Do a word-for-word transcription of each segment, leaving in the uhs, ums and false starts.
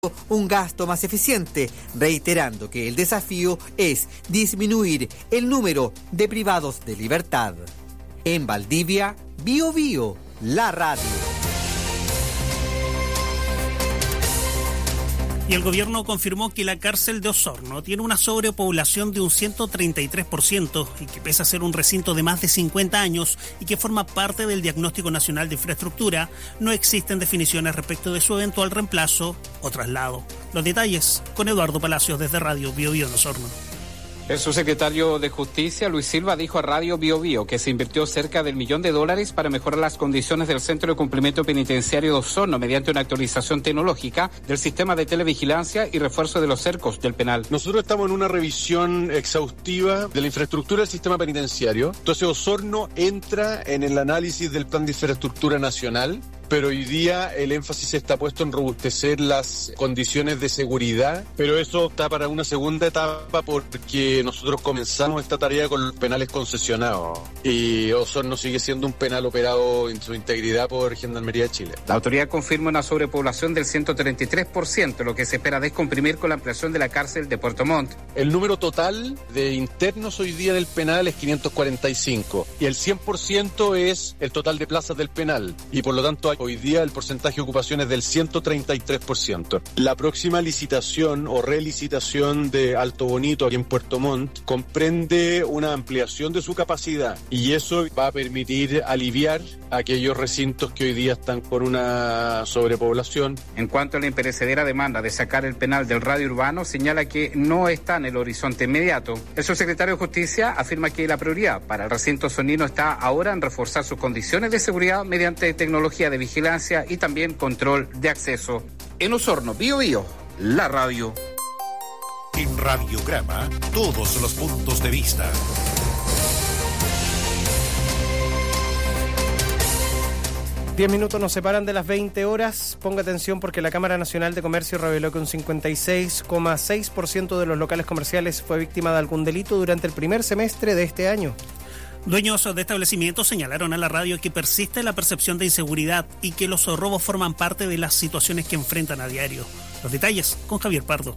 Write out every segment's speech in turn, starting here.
un gasto más eficiente, reiterando que el desafío es disminuir el número de privados de libertad. En Valdivia, Bio Bio, la radio. Y el gobierno confirmó que la cárcel de Osorno tiene una sobrepoblación de un ciento treinta y tres por ciento y que pese a ser un recinto de más de cincuenta años y que forma parte del Diagnóstico Nacional de Infraestructura, no existen definiciones respecto de su eventual reemplazo o traslado. Los detalles con Eduardo Palacios desde Radio Bio Bio en Osorno. El subsecretario de Justicia, Luis Silva, dijo a Radio Bio Bio que se invirtió cerca del millón de dólares para mejorar las condiciones del Centro de Cumplimiento Penitenciario de Osorno mediante una actualización tecnológica del sistema de televigilancia y refuerzo de los cercos del penal. Nosotros estamos en una revisión exhaustiva de la infraestructura del sistema penitenciario. Entonces Osorno entra en el análisis del Plan de Infraestructura Nacional, pero hoy día el énfasis está puesto en robustecer las condiciones de seguridad, pero eso está para una segunda etapa porque nosotros comenzamos esta tarea con los penales concesionados y Osorno sigue siendo un penal operado en su integridad por Gendarmería de Chile. La autoridad confirma una sobrepoblación del ciento treinta y tres por ciento, lo que se espera descomprimir con la ampliación de la cárcel de Puerto Montt. El número total de internos hoy día del penal es quinientos cuarenta y cinco y el cien por ciento es el total de plazas del penal y por lo tanto hay hoy día el porcentaje de ocupación es del ciento treinta y tres por ciento. La próxima licitación o relicitación de Alto Bonito aquí en Puerto Montt comprende una ampliación de su capacidad y eso va a permitir aliviar aquellos recintos que hoy día están con una sobrepoblación. En cuanto a la imperecedera demanda de sacar el penal del radio urbano, señala que no está en el horizonte inmediato. El subsecretario de Justicia afirma que la prioridad para el recinto sonino está ahora en reforzar sus condiciones de seguridad mediante tecnología de vigilancia y también control de acceso. En Osorno, Bio Bio, la radio. En Radiograma, todos los puntos de vista. Diez minutos nos separan de las veinte horas. Ponga atención porque la Cámara Nacional de Comercio reveló que un cincuenta y seis coma seis por ciento de los locales comerciales fue víctima de algún delito durante el primer semestre de este año. Dueños de establecimientos señalaron a la radio que persiste la percepción de inseguridad y que los robos forman parte de las situaciones que enfrentan a diario. Los detalles con Javier Pardo.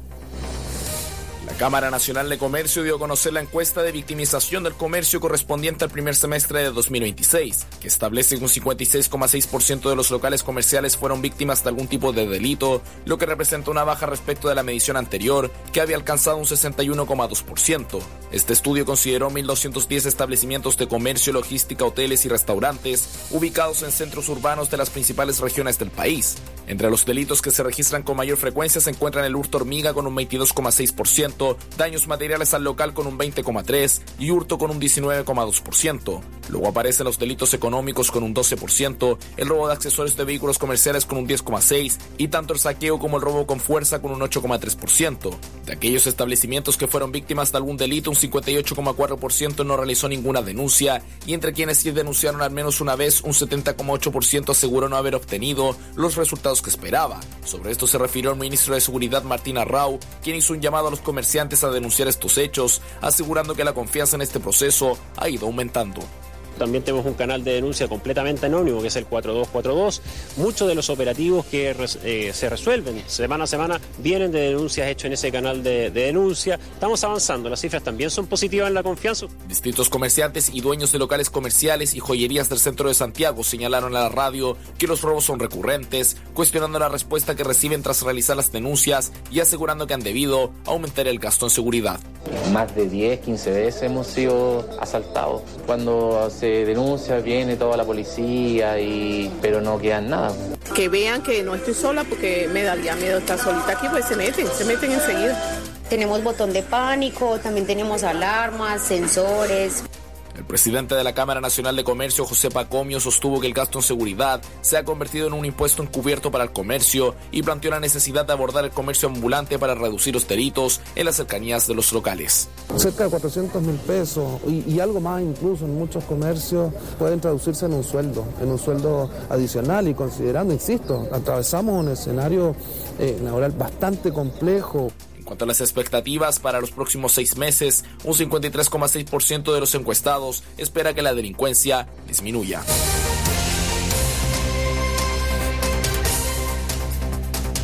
La Cámara Nacional de Comercio dio a conocer la encuesta de victimización del comercio correspondiente al primer semestre de dos mil veintiséis, que establece que un cincuenta y seis coma seis por ciento de los locales comerciales fueron víctimas de algún tipo de delito, lo que representa una baja respecto de la medición anterior, que había alcanzado un sesenta y uno coma dos por ciento. Este estudio consideró mil doscientos diez establecimientos de comercio, logística, hoteles y restaurantes ubicados en centros urbanos de las principales regiones del país. Entre los delitos que se registran con mayor frecuencia se encuentran el hurto hormiga con un veintidós coma seis por ciento, daños materiales al local con un veinte coma tres por ciento y hurto con un diecinueve coma dos por ciento. Luego aparecen los delitos económicos con un doce por ciento, el robo de accesorios de vehículos comerciales con un diez coma seis por ciento y tanto el saqueo como el robo con fuerza con un ocho coma tres por ciento. De aquellos establecimientos que fueron víctimas de algún delito, un cincuenta y ocho coma cuatro por ciento no realizó ninguna denuncia y entre quienes sí denunciaron al menos una vez, un setenta coma ocho por ciento aseguró no haber obtenido los resultados que esperaba. Sobre esto se refirió el ministro de Seguridad Martín Arrau, quien hizo un llamado a los comerciantes a denunciar estos hechos, asegurando que la confianza en este proceso ha ido aumentando. También tenemos un canal de denuncia completamente anónimo, que es el cuatro dos cuatro dos. Muchos de los operativos que eh, se resuelven semana a semana vienen de denuncias hechas en ese canal de, de denuncia. Estamos avanzando, las cifras también son positivas en la confianza. Distintos comerciantes y dueños de locales comerciales y joyerías del centro de Santiago señalaron a la radio que los robos son recurrentes, cuestionando la respuesta que reciben tras realizar las denuncias y asegurando que han debido aumentar el gasto en seguridad. Más de diez, quince veces hemos sido asaltados. Cuando se denuncia, viene toda la policía, y pero no quedan nada. Que vean que no estoy sola, porque me daría miedo estar solita aquí, pues se meten, se meten enseguida. Tenemos botón de pánico, también tenemos alarmas, sensores. El presidente de la Cámara Nacional de Comercio, José Pacomio, sostuvo que el gasto en seguridad se ha convertido en un impuesto encubierto para el comercio y planteó la necesidad de abordar el comercio ambulante para reducir los delitos en las cercanías de los locales. Cerca de cuatrocientos mil pesos y, y algo más incluso en muchos comercios pueden traducirse en un sueldo, en un sueldo adicional, y considerando, insisto, atravesamos un escenario eh, laboral bastante complejo. En cuanto a las expectativas para los próximos seis meses, un cincuenta y tres coma seis por ciento de los encuestados espera que la delincuencia disminuya.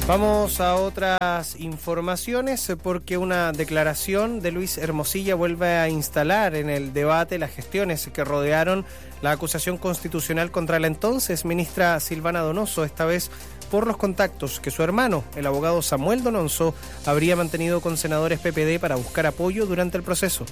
Vamos a otras informaciones porque una declaración de Luis Hermosilla vuelve a instalar en el debate las gestiones que rodearon la acusación constitucional contra la entonces ministra Silvana Donoso, esta vez por los contactos que su hermano, el abogado Samuel Donoso, habría mantenido con senadores P P D para buscar apoyo durante el proceso.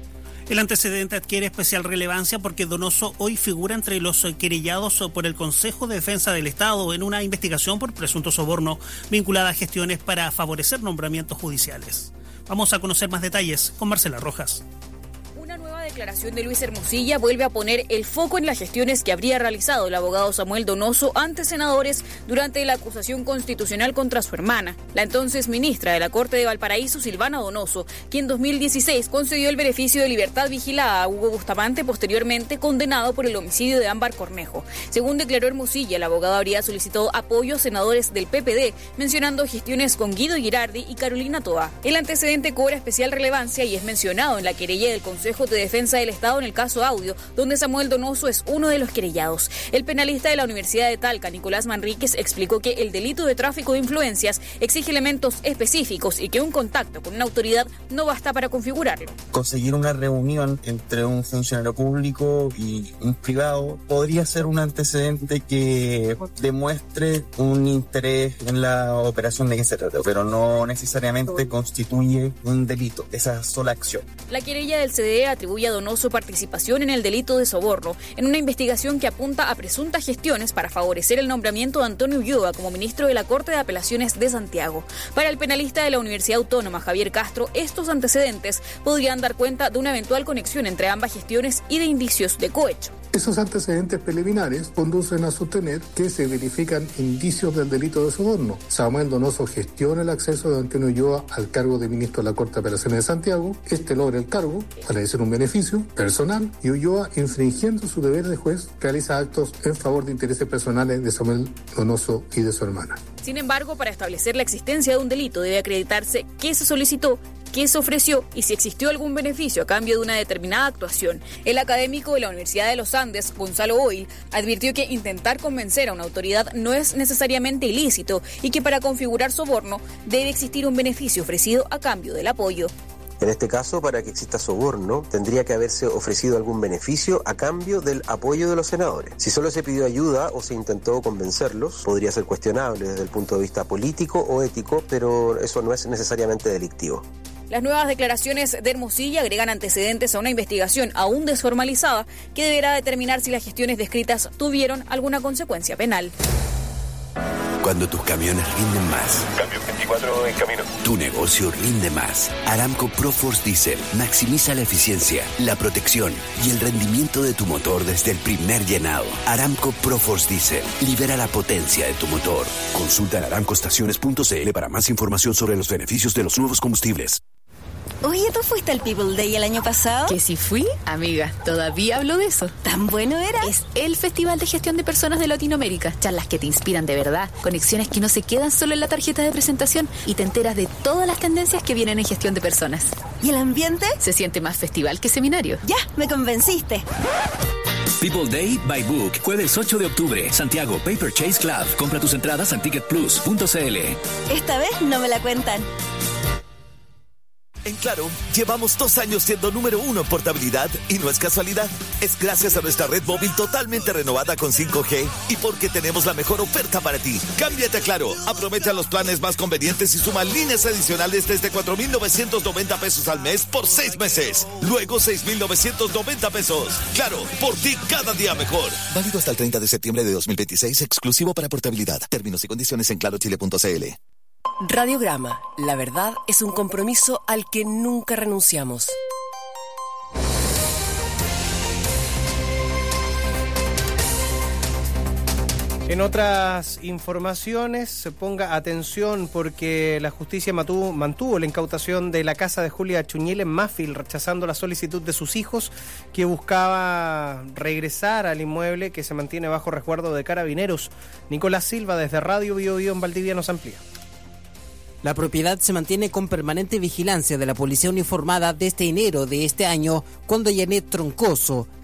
El antecedente adquiere especial relevancia porque Donoso hoy figura entre los querellados por el Consejo de Defensa del Estado en una investigación por presunto soborno vinculada a gestiones para favorecer nombramientos judiciales. Vamos a conocer más detalles con Marcela Rojas. Una nueva declaración de Luis Hermosilla vuelve a poner el foco en las gestiones que habría realizado el abogado Samuel Donoso ante senadores durante la acusación constitucional contra su hermana, la entonces ministra de la Corte de Valparaíso, Silvana Donoso, quien en dos mil dieciséis concedió el beneficio de libertad vigilada a Hugo Bustamante, posteriormente condenado por el homicidio de Ámbar Cornejo. Según declaró Hermosilla, el abogado habría solicitado apoyo a senadores del P P D, mencionando gestiones con Guido Girardi y Carolina Toa. El antecedente cobra especial relevancia y es mencionado en la querella del Consejo de Defensa del Estado en el caso Audio, donde Samuel Donoso es uno de los querellados. El penalista de la Universidad de Talca, Nicolás Manríquez, explicó que el delito de tráfico de influencias exige elementos específicos y que un contacto con una autoridad no basta para configurarlo. Conseguir una reunión entre un funcionario público y un privado podría ser un antecedente que demuestre un interés en la operación de que se trata, pero no necesariamente constituye un delito, esa sola acción. La querella del C D E atribuye a Donoso participación en el delito de soborno en una investigación que apunta a presuntas gestiones para favorecer el nombramiento de Antonio Ulloa como ministro de la Corte de Apelaciones de Santiago. Para el penalista de la Universidad Autónoma, Javier Castro, estos antecedentes podrían dar cuenta de una eventual conexión entre ambas gestiones y de indicios de cohecho. Esos antecedentes preliminares conducen a sostener que se verifican indicios del delito de soborno. Samuel Donoso gestiona el acceso de Antonio Ulloa al cargo de ministro de la Corte de Apelaciones de Santiago. Este logra el cargo para decir un beneficio personal y Ulloa, infringiendo su deber de juez, realiza actos en favor de intereses personales de Samuel Donoso y de su hermana. Sin embargo, para establecer la existencia de un delito debe acreditarse qué se solicitó, qué se ofreció y si existió algún beneficio a cambio de una determinada actuación. El académico de la Universidad de los Andes, Gonzalo Oil, advirtió que intentar convencer a una autoridad no es necesariamente ilícito y que para configurar soborno debe existir un beneficio ofrecido a cambio del apoyo. En este caso, para que exista soborno, tendría que haberse ofrecido algún beneficio a cambio del apoyo de los senadores. Si solo se pidió ayuda o se intentó convencerlos, podría ser cuestionable desde el punto de vista político o ético, pero eso no es necesariamente delictivo. Las nuevas declaraciones de Hermosilla agregan antecedentes a una investigación aún desformalizada que deberá determinar si las gestiones descritas tuvieron alguna consecuencia penal. Cuando tus camiones rinden más. Cambio veinticuatro en camino. Tu negocio rinde más. Aramco ProForce Diesel maximiza la eficiencia, la protección y el rendimiento de tu motor desde el primer llenado. Aramco ProForce Diesel libera la potencia de tu motor. Consulta en aramco estaciones punto c l para más información sobre los beneficios de los nuevos combustibles. Oye, ¿tú fuiste al People Day el año pasado? Que si fui, amiga, todavía hablo de eso. ¿Tan bueno era? Es el Festival de Gestión de Personas de Latinoamérica. Charlas que te inspiran de verdad, conexiones que no se quedan solo en la tarjeta de presentación y te enteras de todas las tendencias que vienen en gestión de personas. ¿Y el ambiente? Se siente más festival que seminario. Ya, me convenciste. People Day by Book, jueves ocho de octubre, Santiago Paper Chase Club. Compra tus entradas en ticket plus punto c l. Esta vez no me la cuentan. En Claro, llevamos dos años siendo número uno en portabilidad y no es casualidad. Es gracias a nuestra red móvil totalmente renovada con cinco G y porque tenemos la mejor oferta para ti. Cámbiate a Claro, aprovecha los planes más convenientes y suma líneas adicionales desde cuatro mil novecientos noventa pesos al mes por seis meses. Luego seis mil novecientos noventa pesos. Claro, por ti cada día mejor. Válido hasta el treinta de septiembre de dos mil veintiséis, exclusivo para portabilidad. Términos y condiciones en claro chile punto c l. Radiograma, la verdad es un compromiso al que nunca renunciamos. En otras informaciones, ponga atención porque la justicia mantuvo, mantuvo la incautación de la casa de Julia Chuñel en Mafil, rechazando la solicitud de sus hijos que buscaba regresar al inmueble que se mantiene bajo resguardo de Carabineros. Nicolás Silva desde Radio Bio Bio en Valdivia nos amplía. La propiedad se mantiene con permanente vigilancia de la policía uniformada desde enero de este año, cuando Janet Troncoso,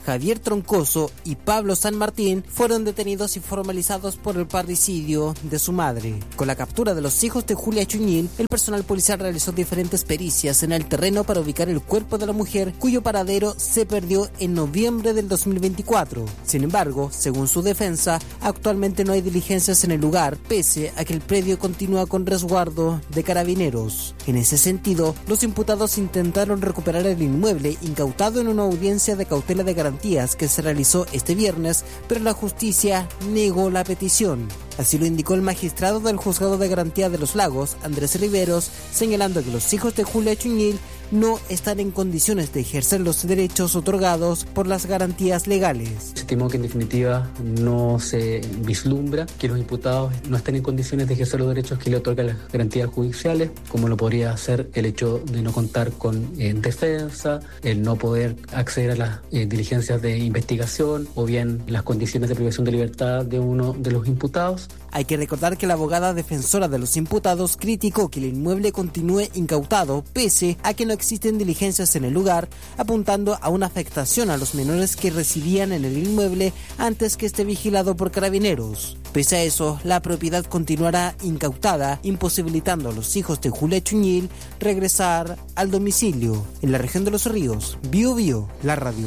Javier Troncoso y Pablo San Martín fueron detenidos y formalizados por el parricidio de su madre. Con la captura de los hijos de Julia Chuñil, el personal policial realizó diferentes pericias en el terreno para ubicar el cuerpo de la mujer, cuyo paradero se perdió en noviembre del dos mil veinticuatro. Sin embargo, según su defensa, actualmente no hay diligencias en el lugar, pese a que el predio continúa con resguardo de carabineros. En ese sentido, los imputados intentaron recuperar el inmueble incautado en una audiencia de cautela de garantías que se realizó este viernes, pero la justicia negó la petición. Así lo indicó el magistrado del Juzgado de Garantía de los Lagos, Andrés Riveros, señalando que los hijos de Julia Chuñil no están en condiciones de ejercer los derechos otorgados por las garantías legales. Se estimó que en definitiva no se vislumbra que los imputados no estén en condiciones de ejercer los derechos que le otorgan las garantías judiciales, como lo podría ser el hecho de no contar con eh, defensa, el no poder acceder a las eh, diligencias de investigación o bien las condiciones de privación de libertad de uno de los imputados. Hay que recordar que la abogada defensora de los imputados criticó que el inmueble continúe incautado pese a que no existen diligencias en el lugar, apuntando a una afectación a los menores que residían en el inmueble antes que esté vigilado por carabineros. Pese a eso, la propiedad continuará incautada, imposibilitando a los hijos de Julia Chuñil regresar al domicilio. En la región de Los Ríos, Bio Bio, la radio.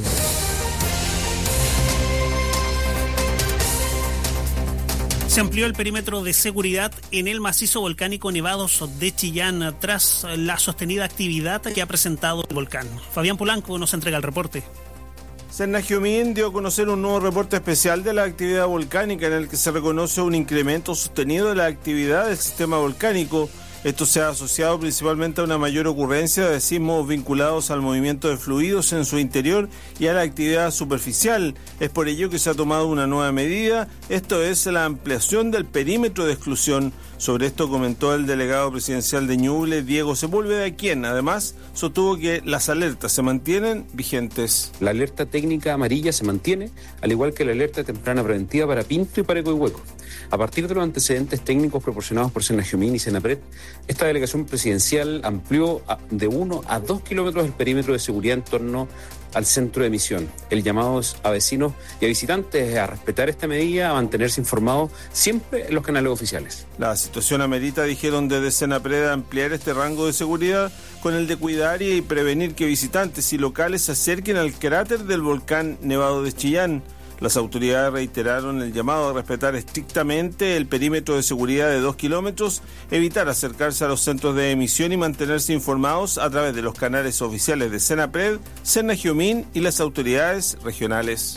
Se amplió el perímetro de seguridad en el macizo volcánico Nevados de Chillán tras la sostenida actividad que ha presentado el volcán. Fabián Polanco nos entrega el reporte. Cernagiomín dio a conocer un nuevo reporte especial de la actividad volcánica en el que se reconoce un incremento sostenido de la actividad del sistema volcánico. Esto se ha asociado principalmente a una mayor ocurrencia de sismos vinculados al movimiento de fluidos en su interior y a la actividad superficial. Es por ello que se ha tomado una nueva medida, esto es la ampliación del perímetro de exclusión. Sobre esto comentó el delegado presidencial de Ñuble, Diego Sepúlveda, quien además sostuvo que las alertas se mantienen vigentes. La alerta técnica amarilla se mantiene, al igual que la alerta temprana preventiva para Pinto y para Coihueco. A partir de los antecedentes técnicos proporcionados por Cernagiomín y Senapred, esta delegación presidencial amplió de uno a dos kilómetros el perímetro de seguridad en torno al centro de emisión. El llamado a vecinos y a visitantes a respetar esta medida, a mantenerse informados siempre en los canales oficiales. La situación amerita, dijeron desde Senapred, ampliar este rango de seguridad con el de cuidar y prevenir que visitantes y locales se acerquen al cráter del volcán Nevado de Chillán. Las autoridades reiteraron el llamado a respetar estrictamente el perímetro de seguridad de dos kilómetros, evitar acercarse a los centros de emisión y mantenerse informados a través de los canales oficiales de Senapred, Cernagiomín y las autoridades regionales.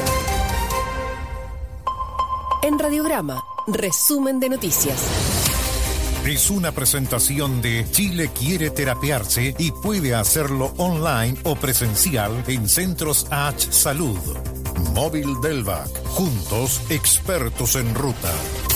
En Radiograma, resumen de noticias. Es una presentación de Chile quiere terapiarse y puede hacerlo online o presencial en Centros H Salud. Móvil Delvac, juntos expertos en ruta.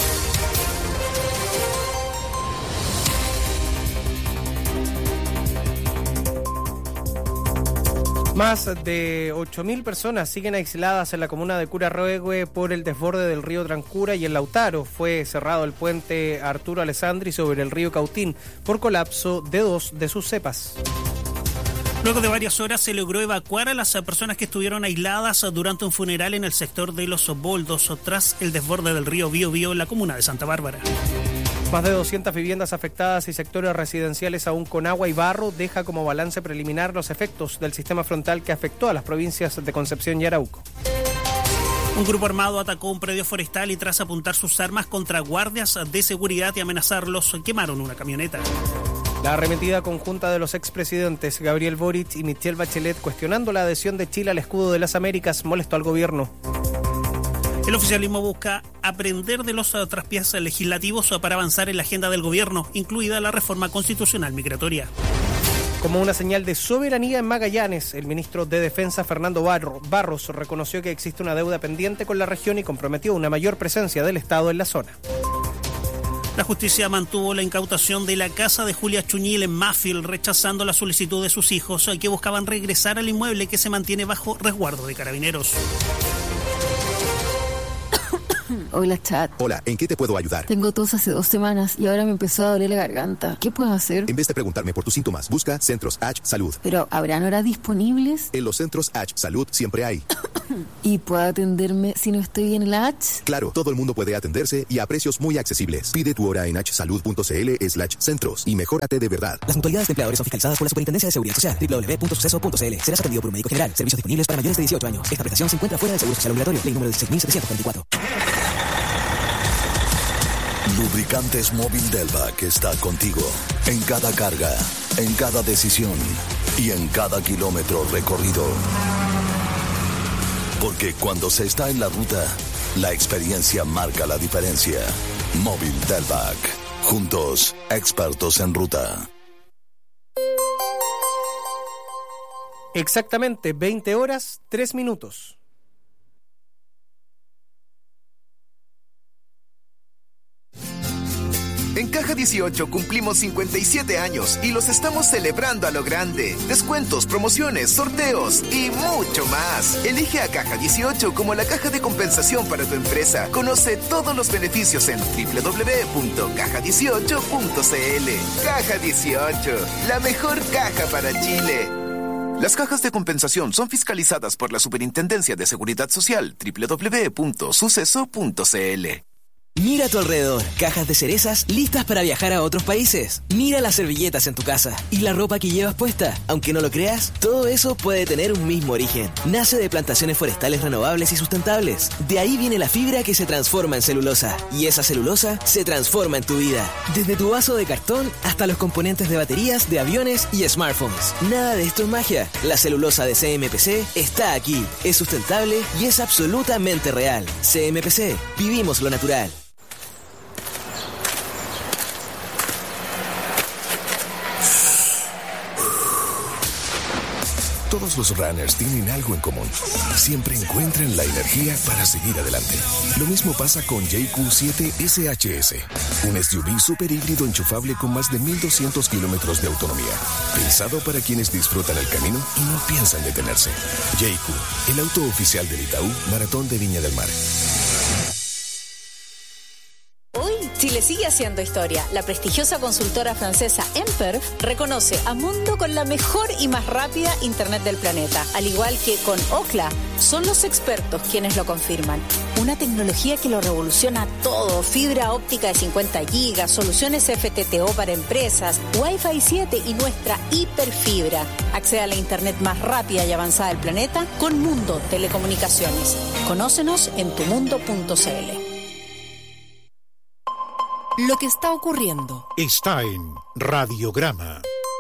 Más de ocho mil personas siguen aisladas en la comuna de Curarrohue por el desborde del río Trancura y en Lautaro. Fue cerrado el puente Arturo Alessandri sobre el río Cautín por colapso de dos de sus cepas. Luego de varias horas se logró evacuar a las personas que estuvieron aisladas durante un funeral en el sector de Los Boldos tras el desborde del río Bío Bío en la comuna de Santa Bárbara. Más de doscientas viviendas afectadas y sectores residenciales aún con agua y barro deja como balance preliminar los efectos del sistema frontal que afectó a las provincias de Concepción y Arauco. Un grupo armado atacó un predio forestal y tras apuntar sus armas contra guardias de seguridad y amenazarlos, quemaron una camioneta. La arremetida conjunta de los expresidentes Gabriel Boric y Michelle Bachelet cuestionando la adhesión de Chile al escudo de las Américas molestó al gobierno. El oficialismo busca aprender de los traspiés legislativos para avanzar en la agenda del gobierno, incluida la reforma constitucional migratoria. Como una señal de soberanía en Magallanes, el ministro de Defensa Fernando Barros reconoció que existe una deuda pendiente con la región y comprometió una mayor presencia del Estado en la zona. La justicia mantuvo la incautación de la casa de Julia Chuñil en Mafil, rechazando la solicitud de sus hijos que buscaban regresar al inmueble que se mantiene bajo resguardo de carabineros. Hola, chat. Hola, ¿en qué te puedo ayudar? Tengo tos hace dos semanas y ahora me empezó a doler la garganta. ¿Qué puedo hacer? En vez de preguntarme por tus síntomas, busca Centros H Salud. ¿Pero habrán horas disponibles? En los Centros H Salud siempre hay. ¿Y puedo atenderme si no estoy en la H? Claro, todo el mundo puede atenderse y a precios muy accesibles. Pide tu hora en hsalud.cl slash centros y mejórate de verdad. Las mutualidades de empleadores son fiscalizadas por la Superintendencia de Seguridad Social. doble u doble u doble u punto suceso punto c l. Serás atendido por un médico general. Servicios disponibles para mayores de dieciocho años. Esta prestación se encuentra fuera del Seguro Social Obligatorio. Ley número dieciséis mil setecientos cuarenta y cuatro. Lubricantes Móvil Delvac está contigo en cada carga, en cada decisión y en cada kilómetro recorrido. Porque cuando se está en la ruta, la experiencia marca la diferencia. Móvil Delvac. Juntos, expertos en ruta. Exactamente veinte horas, tres minutos. En Caja dieciocho cumplimos cincuenta y siete años y los estamos celebrando a lo grande. Descuentos, promociones, sorteos y mucho más. Elige a Caja dieciocho como la caja de compensación para tu empresa. Conoce todos los beneficios en doble u doble u doble u punto caja dieciocho punto c l. Caja dieciocho, la mejor caja para Chile. Las cajas de compensación son fiscalizadas por la Superintendencia de Seguridad Social. doble u doble u doble u punto suceso punto c l. Mira a tu alrededor, cajas de cerezas listas para viajar a otros países. Mira las servilletas en tu casa y la ropa que llevas puesta. Aunque no lo creas, todo eso puede tener un mismo origen. Nace de plantaciones forestales renovables y sustentables. De ahí viene la fibra que se transforma en celulosa. Y esa celulosa se transforma en tu vida. Desde tu vaso de cartón hasta los componentes de baterías, de aviones y smartphones. Nada de esto es magia. La celulosa de C M P C está aquí. Es sustentable y es absolutamente real. C M P C. Vivimos lo natural. Todos los runners tienen algo en común. Siempre encuentran la energía para seguir adelante. Lo mismo pasa con J Q siete S H S, un S U V super híbrido enchufable con más de mil doscientos kilómetros de autonomía. Pensado para quienes disfrutan el camino y no piensan detenerse. J Q, el auto oficial del Itaú Maratón de Viña del Mar. Chile sigue haciendo historia. La prestigiosa consultora francesa Emperf reconoce a Mundo con la mejor y más rápida Internet del planeta. Al igual que con Ookla, son los expertos quienes lo confirman. Una tecnología que lo revoluciona todo. Fibra óptica de cincuenta gigas, soluciones F T T O para empresas, Wi-Fi siete y nuestra hiperfibra. Accede a la Internet más rápida y avanzada del planeta con Mundo Telecomunicaciones. Conócenos en tu mundo punto c l. Lo que está ocurriendo está en Radiograma.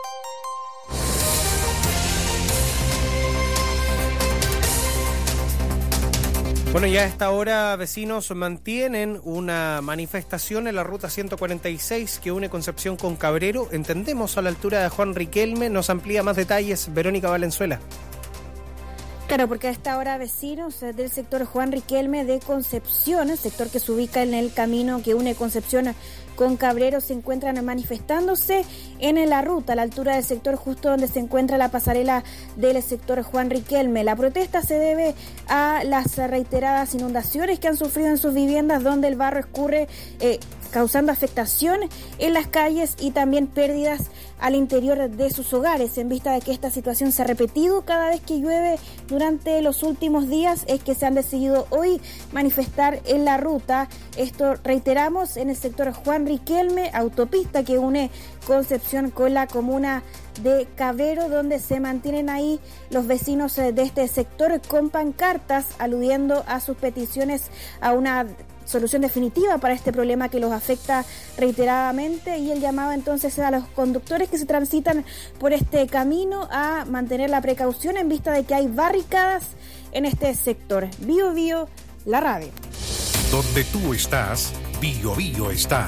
Bueno, ya a esta hora vecinos mantienen una manifestación en la ruta ciento cuarenta y seis que une Concepción con Cabrero. Entendemos a la altura de Juan Riquelme. Nos amplía más detalles Verónica Valenzuela. Claro, porque a esta hora vecinos del sector Juan Riquelme de Concepción, el sector que se ubica en el camino que une Concepción con Cabrero, se encuentran manifestándose en la ruta a la altura del sector justo donde se encuentra la pasarela del sector Juan Riquelme. La protesta se debe a las reiteradas inundaciones que han sufrido en sus viviendas, donde el barro escurre eh, causando afectación en las calles y también pérdidas al interior de sus hogares. En vista de que esta situación se ha repetido cada vez que llueve durante los últimos días, es que se han decidido hoy manifestar en la ruta. Esto, reiteramos, en el sector Juan Riquelme, autopista que une Concepción con la comuna de Cabrero, donde se mantienen ahí los vecinos de este sector con pancartas aludiendo a sus peticiones a una solución definitiva para este problema que los afecta reiteradamente, y el llamado entonces a los conductores que se transitan por este camino a mantener la precaución en vista de que hay barricadas en este sector. Bio Bio, la radio. Donde tú estás, Bio Bio está.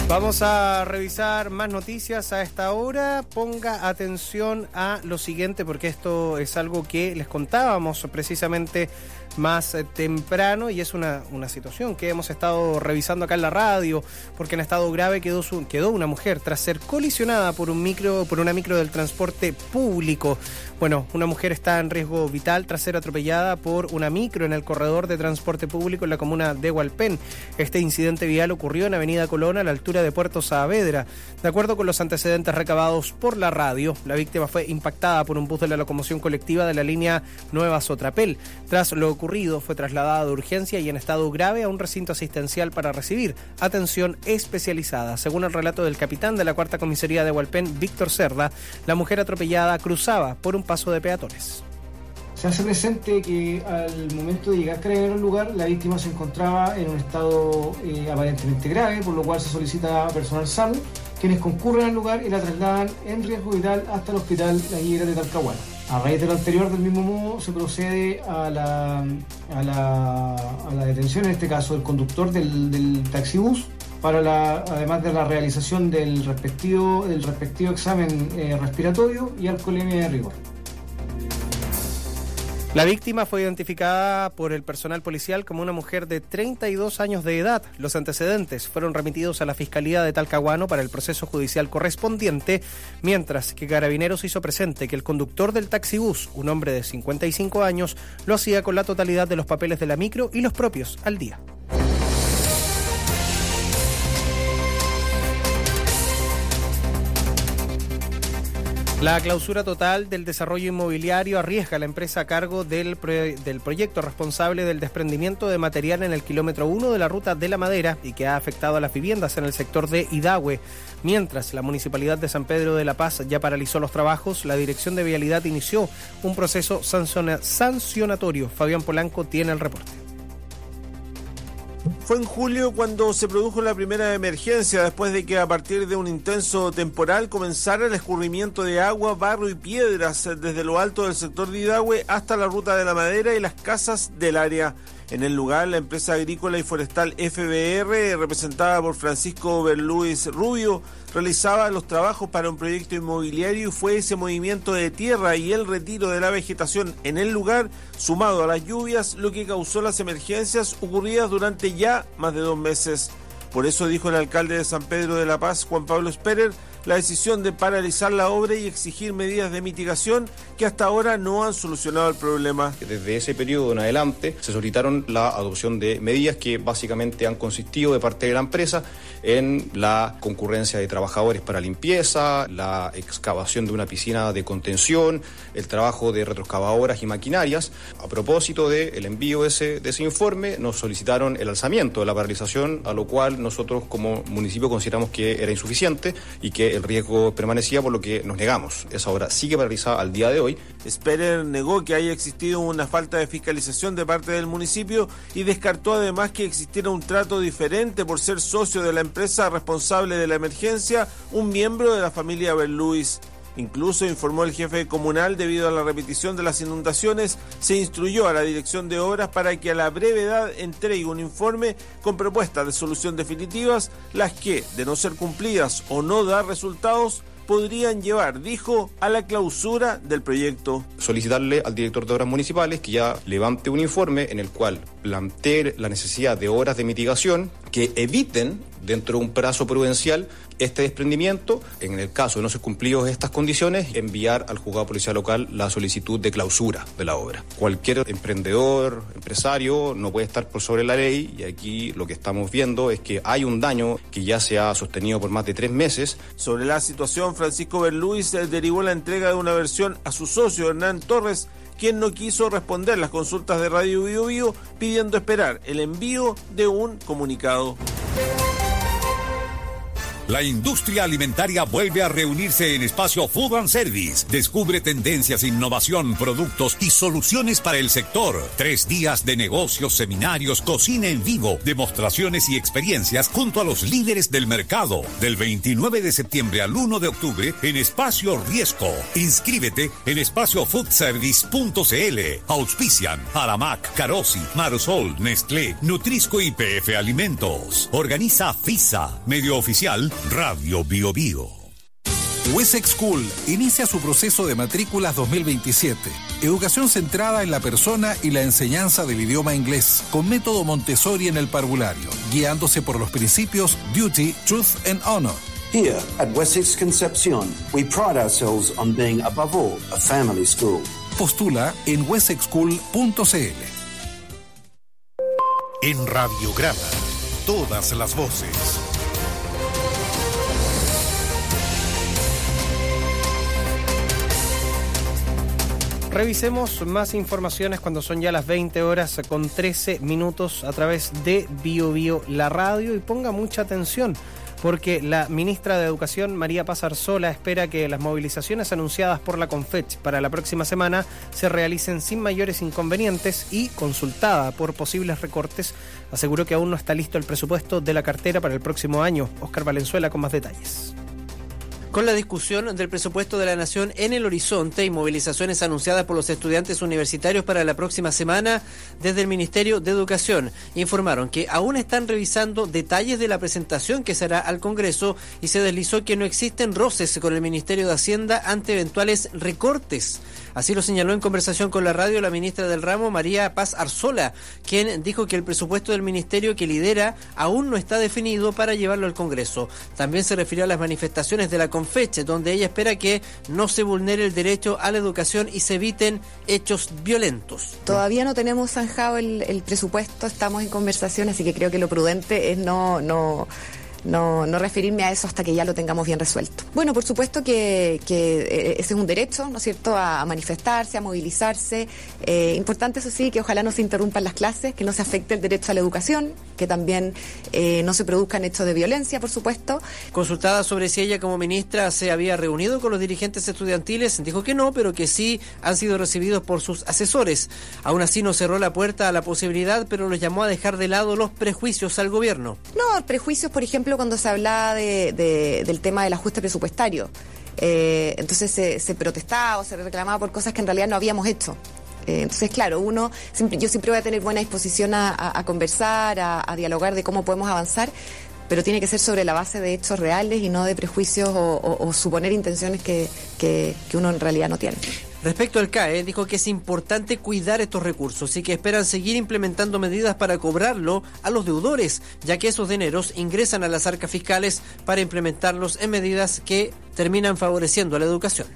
Vamos a revisar más noticias a esta hora. Ponga atención a lo siguiente, porque esto es algo que les contábamos precisamente más temprano y es una, una situación que hemos estado revisando acá en la radio, porque en estado grave quedó, su, quedó una mujer tras ser colisionada por un micro, por una micro del transporte público. Bueno, una mujer está en riesgo vital tras ser atropellada por una micro en el corredor de transporte público en la comuna de Hualpén. Este incidente vial ocurrió en Avenida Colón a la altura de Puerto Saavedra. De acuerdo con los antecedentes recabados por la radio, la víctima fue impactada por un bus de la locomoción colectiva de la línea Nueva Sotrapel. Tras lo ocurrido, fue trasladada de urgencia y en estado grave a un recinto asistencial para recibir atención especializada. Según el relato del capitán de la cuarta comisaría de Hualpén, Víctor Cerda, la mujer atropellada cruzaba por un paso de peatones. Se hace presente que al momento de llegar Carabineros al lugar, la víctima se encontraba en un estado eh, aparentemente grave, por lo cual se solicita personal salud, quienes concurren al lugar y la trasladan en riesgo vital hasta el hospital Las Higueras de Talcahuano. A raíz de lo anterior, del mismo modo, se procede a la, a la, a la detención, en este caso, del conductor del, del taxibús, para la, además de la realización del respectivo, del respectivo examen eh, respiratorio y alcoholemia de rigor. La víctima fue identificada por el personal policial como una mujer de treinta y dos años de edad. Los antecedentes fueron remitidos a la Fiscalía de Talcahuano para el proceso judicial correspondiente, mientras que Carabineros hizo presente que el conductor del taxibús, un hombre de cincuenta y cinco años, lo hacía con la totalidad de los papeles de la micro y los propios al día. La clausura total del desarrollo inmobiliario arriesga a la empresa a cargo del, pro- del proyecto responsable del desprendimiento de material en el kilómetro uno de la ruta de la Madera y que ha afectado a las viviendas en el sector de Idahue. Mientras la Municipalidad de San Pedro de la Paz ya paralizó los trabajos, la Dirección de Vialidad inició un proceso sanciona- sancionatorio. Fabián Polanco tiene el reporte. Fue en julio cuando se produjo la primera emergencia, después de que a partir de un intenso temporal comenzara el escurrimiento de agua, barro y piedras desde lo alto del sector de Idahue hasta la ruta de la Madera y las casas del área. En el lugar, la empresa agrícola y forestal F B R, representada por Francisco Berluis Rubio, realizaba los trabajos para un proyecto inmobiliario y fue ese movimiento de tierra y el retiro de la vegetación en el lugar, sumado a las lluvias, lo que causó las emergencias ocurridas durante ya más de dos meses. Por eso dijo el alcalde de San Pedro de la Paz, Juan Pablo Sperer, la decisión de paralizar la obra y exigir medidas de mitigación que hasta ahora no han solucionado el problema. Desde ese periodo en adelante se solicitaron la adopción de medidas que básicamente han consistido de parte de la empresa en la concurrencia de trabajadores para limpieza, la excavación de una piscina de contención, el trabajo de retroexcavadoras y maquinarias. A propósito del envío de ese, de ese informe, nos solicitaron el alzamiento de la paralización, a lo cual nosotros como municipio consideramos que era insuficiente y que el riesgo permanecía, por lo que nos negamos. Esa obra sigue paralizada al día de hoy. Sperer negó que haya existido una falta de fiscalización de parte del municipio y descartó además que existiera un trato diferente por ser socio de la empresa responsable de la emergencia, un miembro de la familia Berluis. Incluso, informó el jefe comunal, debido a la repetición de las inundaciones, se instruyó a la Dirección de Obras para que a la brevedad entregue un informe con propuestas de solución definitivas, las que, de no ser cumplidas o no dar resultados, podrían llevar, dijo, a la clausura del proyecto. Solicitarle al director de obras municipales que ya levante un informe en el cual plantee la necesidad de obras de mitigación que eviten, dentro de un plazo prudencial, este desprendimiento. En el caso de no ser cumplidos estas condiciones, enviar al juzgado policial local la solicitud de clausura de la obra. Cualquier emprendedor, empresario, no puede estar por sobre la ley, y aquí lo que estamos viendo es que hay un daño que ya se ha sostenido por más de tres meses. Sobre la situación, Francisco Berluis derivó la entrega de una versión a su socio Hernán Torres, quien no quiso responder las consultas de Radio Bio Bio, pidiendo esperar el envío de un comunicado. La industria alimentaria vuelve a reunirse en Espacio Food and Service. Descubre tendencias, innovación, productos y soluciones para el sector. Tres días de negocios, seminarios, cocina en vivo, demostraciones y experiencias junto a los líderes del mercado. Del veintinueve de septiembre al uno de octubre en Espacio Riesco. Inscríbete en espacio food service punto c l. Auspician Aramac, Carosi, Marusol, Nestlé, Nutrisco y P F Alimentos. Organiza FISA, medio oficial Radio Bio Bio. Wessex School inicia su proceso de matrículas dos mil veintisiete. Educación centrada en la persona y la enseñanza del idioma inglés, con método Montessori en el parvulario, guiándose por los principios Duty, Truth and Honor. Here at Wessex Concepcion, we pride ourselves on being above all a family school. Postula en wessex school punto c l. En Radiograma, todas las voces. Revisemos más informaciones cuando son ya las veinte horas con trece minutos a través de Bio Bio, la radio, y ponga mucha atención porque la ministra de Educación, María Paz Arzola, espera que las movilizaciones anunciadas por la CONFECH para la próxima semana se realicen sin mayores inconvenientes y, consultada por posibles recortes, aseguró que aún no está listo el presupuesto de la cartera para el próximo año. Óscar Valenzuela con más detalles. Con la discusión del presupuesto de la Nación en el horizonte y movilizaciones anunciadas por los estudiantes universitarios para la próxima semana, desde el Ministerio de Educación informaron que aún están revisando detalles de la presentación que se hará al Congreso y se deslizó que no existen roces con el Ministerio de Hacienda ante eventuales recortes. Así lo señaló en conversación con la radio la ministra del ramo, María Paz Arzola, quien dijo que el presupuesto del ministerio que lidera aún no está definido para llevarlo al Congreso. También se refirió a las manifestaciones de la CONFECH, donde ella espera que no se vulnere el derecho a la educación y se eviten hechos violentos. Todavía no tenemos zanjado el, el presupuesto, estamos en conversación, así que creo que lo prudente es no... no No, no referirme a eso hasta que ya lo tengamos bien resuelto. Bueno, por supuesto que, que ese es un derecho, ¿no es cierto?, a manifestarse, a movilizarse. Eh, importante, eso sí, que ojalá no se interrumpan las clases, que no se afecte el derecho a la educación, que también eh, no se produzcan hechos de violencia, por supuesto. Consultada sobre si ella como ministra se había reunido con los dirigentes estudiantiles, dijo que no, pero que sí han sido recibidos por sus asesores. Aún así no cerró la puerta a la posibilidad, pero los llamó a dejar de lado los prejuicios al gobierno. No, prejuicios, por ejemplo, cuando se hablaba de, de, del tema del ajuste presupuestario. Eh, entonces se, se protestaba o se reclamaba por cosas que en realidad no habíamos hecho. Eh, entonces, claro, uno siempre, yo siempre voy a tener buena disposición a, a, a conversar, a, a dialogar de cómo podemos avanzar, pero tiene que ser sobre la base de hechos reales y no de prejuicios o, o, o suponer intenciones que, que, que uno en realidad no tiene. Respecto al C A E, dijo que es importante cuidar estos recursos y que esperan seguir implementando medidas para cobrarlo a los deudores, ya que esos dineros ingresan a las arcas fiscales para implementarlos en medidas que terminan favoreciendo a la educación.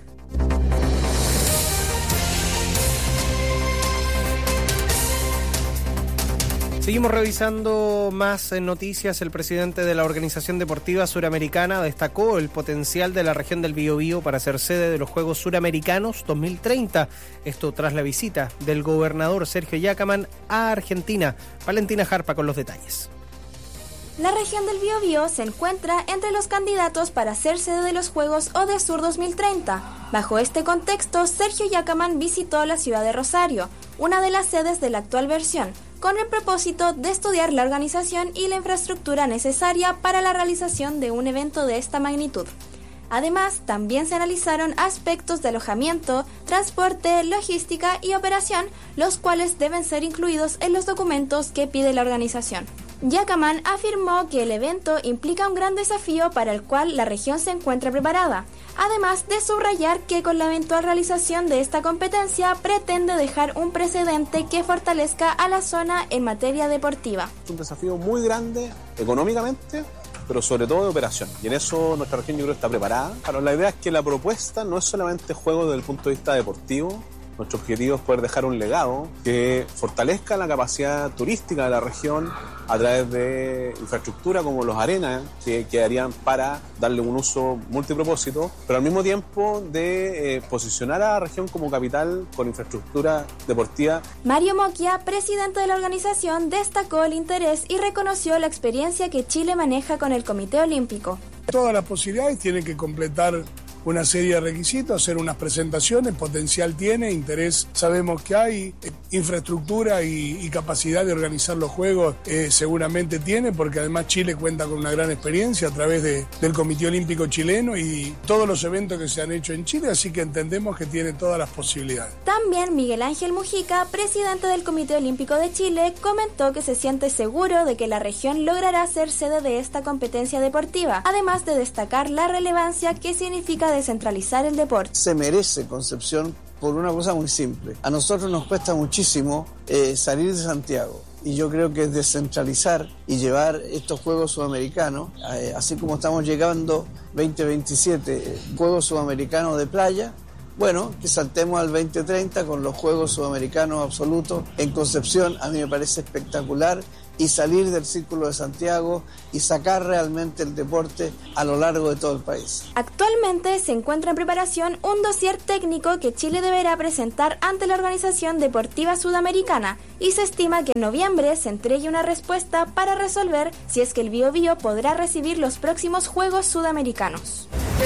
Seguimos revisando más noticias. El presidente de la Organización Deportiva Suramericana destacó el potencial de la región del Biobío para ser sede de los Juegos Suramericanos dos mil treinta. Esto tras la visita del gobernador Sergio Yacamán a Argentina. Valentina Jarpa con los detalles. La región del Biobío se encuentra entre los candidatos para ser sede de los Juegos ODESUR dos mil treinta. Bajo este contexto, Sergio Yacamán visitó la ciudad de Rosario, una de las sedes de la actual versión, con el propósito de estudiar la organización y la infraestructura necesaria para la realización de un evento de esta magnitud. Además, también se analizaron aspectos de alojamiento, transporte, logística y operación, los cuales deben ser incluidos en los documentos que pide la organización. Yacamán afirmó que el evento implica un gran desafío para el cual la región se encuentra preparada, además de subrayar que con la eventual realización de esta competencia pretende dejar un precedente que fortalezca a la zona en materia deportiva. Es un desafío muy grande económicamente, pero sobre todo de operación, y en eso nuestra región yo creo está preparada. Claro, la idea es que la propuesta no es solamente juego desde el punto de vista deportivo. Nuestro objetivo es poder dejar un legado que fortalezca la capacidad turística de la región a través de infraestructura como los arenas que quedarían para darle un uso multipropósito, pero al mismo tiempo de eh, posicionar a la región como capital con infraestructura deportiva. Mario Moquia, presidente de la organización, destacó el interés y reconoció la experiencia que Chile maneja con el Comité Olímpico. Todas las posibilidades, tienen que completar una serie de requisitos, hacer unas presentaciones, potencial tiene, interés sabemos que hay, infraestructura y, y capacidad de organizar los juegos eh, seguramente tiene, porque además Chile cuenta con una gran experiencia a través de, del Comité Olímpico Chileno y todos los eventos que se han hecho en Chile, así que entendemos que tiene todas las posibilidades. También Miguel Ángel Mujica, presidente del Comité Olímpico de Chile, comentó que se siente seguro de que la región logrará ser sede de esta competencia deportiva, además de destacar la relevancia que significa descentralizar el deporte. Se merece Concepción por una cosa muy simple. A nosotros nos cuesta muchísimo eh, salir de Santiago. Y yo creo que es descentralizar y llevar estos Juegos Sudamericanos, eh, así como estamos llegando veinte veintisiete eh, Juegos Sudamericanos de playa, bueno, que saltemos al veinte treinta con los Juegos Sudamericanos absolutos en Concepción. A mí me parece espectacular, y salir del Círculo de Santiago y sacar realmente el deporte a lo largo de todo el país. Actualmente se encuentra en preparación un dossier técnico que Chile deberá presentar ante la Organización Deportiva Sudamericana y se estima que en noviembre se entregue una respuesta para resolver si es que el Biobío podrá recibir los próximos Juegos Sudamericanos.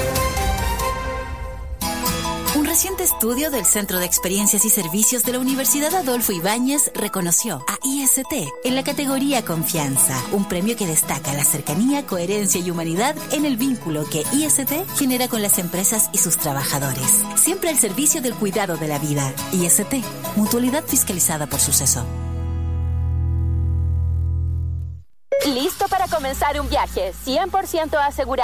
Un reciente estudio del Centro de Experiencias y Servicios de la Universidad Adolfo Ibáñez reconoció a I S T en la categoría Confianza, un premio que destaca la cercanía, coherencia y humanidad en el vínculo que I S T genera con las empresas y sus trabajadores. Siempre al servicio del cuidado de la vida. I S T, mutualidad fiscalizada por Suceso. ¿Listo para comenzar un viaje cien por ciento asegurado